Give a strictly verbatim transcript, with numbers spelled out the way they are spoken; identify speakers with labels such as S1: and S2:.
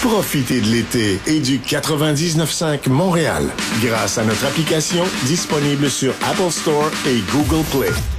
S1: Profitez de l'été et du quatre-vingt-dix-neuf cinq Montréal grâce à notre application disponible sur Apple Store et Google Play.